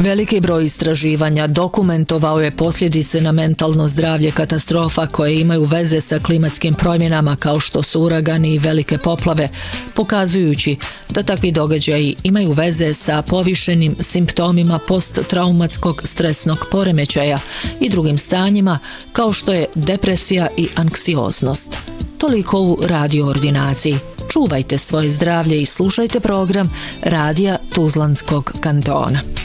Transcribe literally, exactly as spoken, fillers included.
Veliki broj istraživanja dokumentovao je posljedice na mentalno zdravlje katastrofa koje imaju veze sa klimatskim promjenama kao što su uragani i velike poplave, pokazujući da takvi događaji imaju veze sa povišenim simptomima posttraumatskog stresnog poremećaja i drugim stanjima kao što je depresija i anksioznost. Toliko u Radio Ordinaciji. Čuvajte svoje zdravlje i slušajte program Radija Tuzlanskog kantona.